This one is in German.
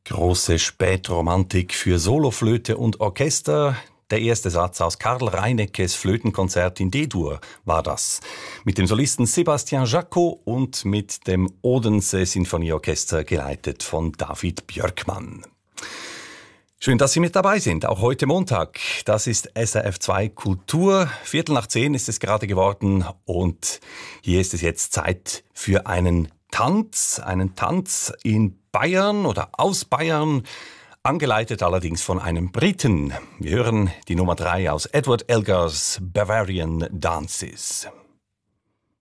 Große Spätromantik für Soloflöte und Orchester. Der erste Satz aus Karl Reineckes Flötenkonzert in D-Dur war das. Mit dem Solisten Sebastian Jacot und mit dem Odense Sinfonieorchester geleitet von David Björkman. Schön, dass Sie mit dabei sind, auch heute Montag. Das ist SRF2 Kultur. 9:15 ist es gerade geworden und hier ist es jetzt Zeit für einen Tanz in Bayern oder aus Bayern, angeleitet allerdings von einem Briten. Wir hören die Nummer 3 aus Edward Elgars Bavarian Dances.